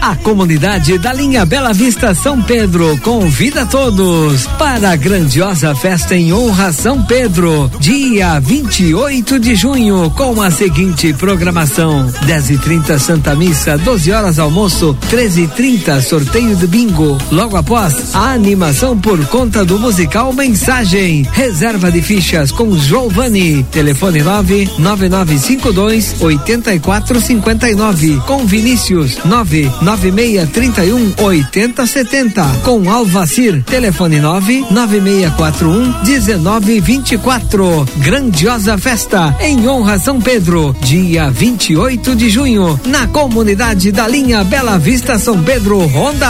A comunidade da linha Bela Vista São Pedro convida todos para a grandiosa festa em honra a São Pedro, dia 28 de junho, com a seguinte programação: 10h30 Santa Missa, 12 horas almoço, 13h30 sorteio de bingo. Logo após, a animação por conta do musical Mensagem. Reserva de fichas com Giovanni. Telefone 99952-8459. Com Vinícius 99631-8070. Com Alvacir. Telefone 99641-1924. Grandiosa festa em honra a São Pedro, dia 28 de junho, na comunidade da linha Bela Vista São Pedro, Honda